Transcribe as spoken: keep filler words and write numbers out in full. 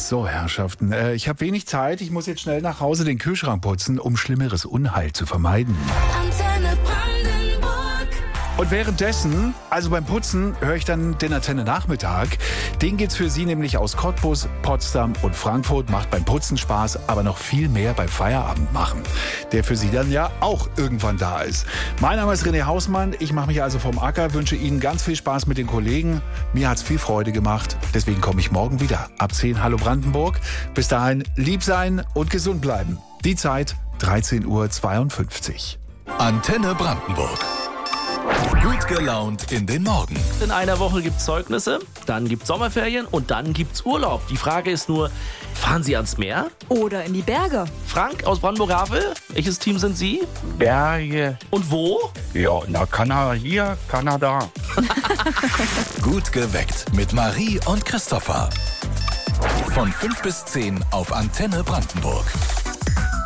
So, Herrschaften, äh, ich habe wenig Zeit. Ich muss jetzt schnell nach Hause den Kühlschrank putzen, um schlimmeres Unheil zu vermeiden. Antenne Brandenburg. Und währenddessen, also beim Putzen, höre ich dann den Antenne Nachmittag. Den gibt's für Sie nämlich aus Cottbus, Potsdam und Frankfurt. Macht beim Putzen Spaß, aber noch viel mehr beim Feierabend machen, der für Sie dann ja auch irgendwann da ist. Mein Name ist René Hausmann. Ich mache mich also vom Acker, wünsche Ihnen ganz viel Spaß mit den Kollegen. Mir hat's viel Freude gemacht. Deswegen komme ich morgen wieder. Ab zehn Hallo Brandenburg. Bis dahin lieb sein und gesund bleiben. Die Zeit dreizehn Uhr zweiundfünfzig. Antenne Brandenburg. Gut gelaunt in den Morgen. In einer Woche gibt's Zeugnisse, dann gibt's Sommerferien und dann gibt's Urlaub. Die Frage ist nur, fahren Sie ans Meer? Oder in die Berge. Frank aus Brandenburg-Havel, welches Team sind Sie? Berge. Und wo? Ja, na, Kanada hier, Kanada. Gut geweckt mit Marie und Christopher. Von fünf bis zehn auf Antenne Brandenburg.